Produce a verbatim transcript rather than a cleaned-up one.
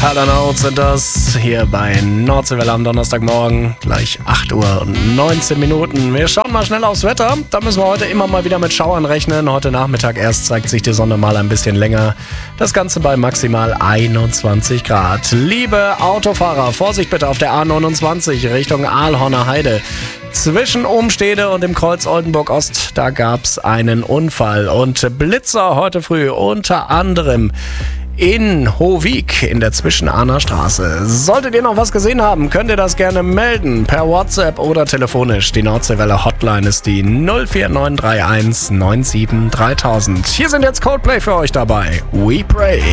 Hello Notes sind das hier bei Nordseewelle am Donnerstagmorgen, gleich acht Uhr und neunzehn Minuten. Wir schauen mal schnell aufs Wetter. Da müssen wir heute immer mal wieder mit Schauern rechnen. Heute Nachmittag erst zeigt sich die Sonne mal ein bisschen länger. Das Ganze bei maximal einundzwanzig Grad. Liebe Autofahrer, Vorsicht bitte auf der A neunundzwanzig Richtung Aalhorner Heide. Zwischen Umstede und dem Kreuz Oldenburg Ost, da gab's einen Unfall und Blitzer heute früh unter anderem in Hohwig in der Zwischenahner Straße. Solltet ihr noch was gesehen haben, könnt ihr das gerne melden per WhatsApp oder telefonisch. Die Nordseewelle Hotline ist die null vier neun drei eins neun sieben dreitausend. Hier sind jetzt Coldplay für euch dabei. We Pray.